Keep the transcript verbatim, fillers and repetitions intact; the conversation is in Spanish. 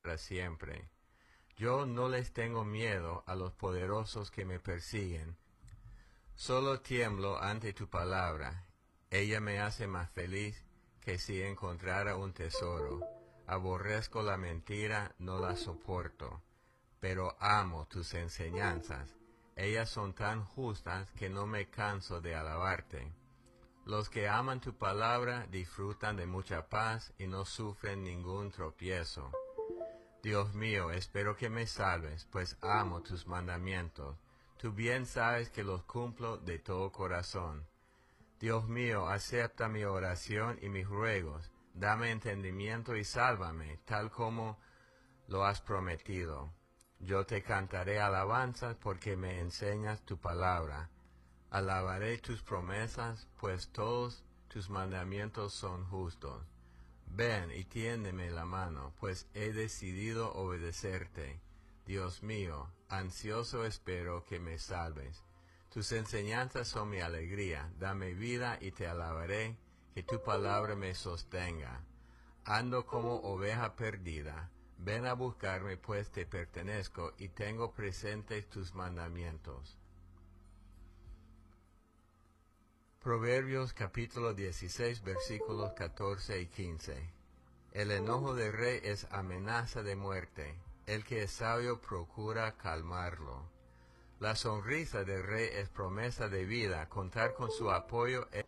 para siempre. Yo no les tengo miedo a los poderosos que me persiguen. Solo tiemblo ante tu palabra. Ella me hace más feliz que si encontrara un tesoro. Aborrezco la mentira, no la soporto, pero amo tus enseñanzas. Ellas son tan justas que no me canso de alabarte. Los que aman tu palabra disfrutan de mucha paz y no sufren ningún tropiezo. Dios mío, espero que me salves, pues amo tus mandamientos. Tú bien sabes que los cumplo de todo corazón. Dios mío, acepta mi oración y mis ruegos. Dame entendimiento y sálvame, tal como lo has prometido. Yo te cantaré alabanzas porque me enseñas tu palabra. Alabaré tus promesas, pues todos tus mandamientos son justos. Ven y tiéndeme la mano, pues he decidido obedecerte. Dios mío, ansioso espero que me salves. Tus enseñanzas son mi alegría. Dame vida y te alabaré, que tu palabra me sostenga. Ando como oveja perdida. Ven a buscarme, pues te pertenezco y tengo presentes tus mandamientos. Proverbios capítulo dieciséis versículos catorce y quince. El enojo del rey es amenaza de muerte. El que es sabio procura calmarlo. La sonrisa del rey es promesa de vida. Contar con su apoyo es